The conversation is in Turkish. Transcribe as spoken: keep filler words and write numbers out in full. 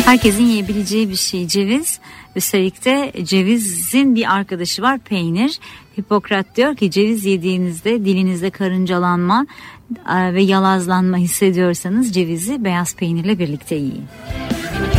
Herkesin yiyebileceği bir şey ceviz. Üstelik de cevizin bir arkadaşı var, peynir. Hipokrat diyor ki ceviz yediğinizde dilinizde karıncalanma ve yalazlanma hissediyorsanız cevizi beyaz peynirle birlikte yiyin.